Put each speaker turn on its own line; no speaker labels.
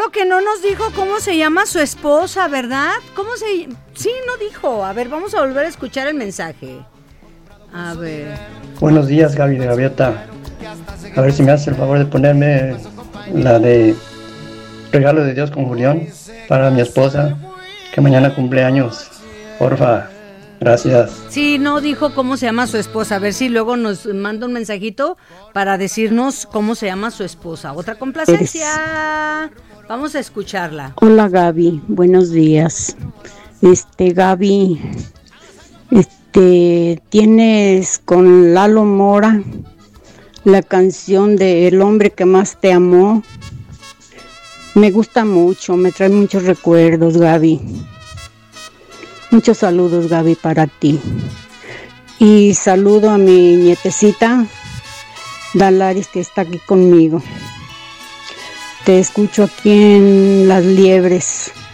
Dijo que no nos dijo cómo se llama su esposa, ¿verdad? Sí, no dijo. A ver, vamos a volver a escuchar el mensaje. A ver.
Buenos días, Gaby de Gaviota. A ver si me hace el favor de ponerme la de Regalo de Dios con Julián para mi esposa, que mañana cumple años. Porfa, gracias.
Sí, no dijo cómo se llama su esposa. A ver si luego nos manda un mensajito para decirnos cómo se llama su esposa. Otra complacencia. Vamos a escucharla.
Hola, Gaby. Buenos días. Gaby, tienes con Lalo Mora la canción de El hombre que más te amó. Me gusta mucho, me trae muchos recuerdos, Gaby. Muchos saludos, Gaby, para ti. Y saludo a mi nietecita Dalaris, que está aquí conmigo. Te escucho aquí en Las Liebres,